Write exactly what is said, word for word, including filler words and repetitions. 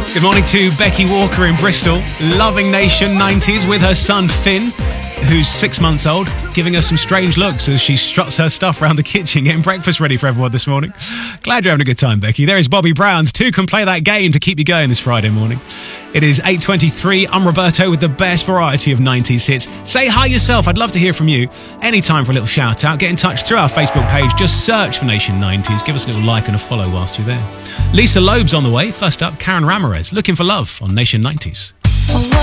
Good morning to Becky Walker in Bristol, loving Nation nineties with her son Finn, who's six months old, giving us some strange looks as she struts her stuff around the kitchen, getting breakfast ready for everyone this morning. Glad you're having a good time, Becky. There is Bobby Brown's Two Can Play That Game to keep you going this Friday morning. It is eight twenty-three. I'm Roberto with the best variety of nineties hits. Say hi yourself. I'd love to hear from you. Any time for a little shout out, get in touch through our Facebook page. Just search for Nation nineties. Give us a little like and a follow whilst you're there. Lisa Loeb's on the way. First up, Karen Ramirez, Looking for Love on Nation nineties.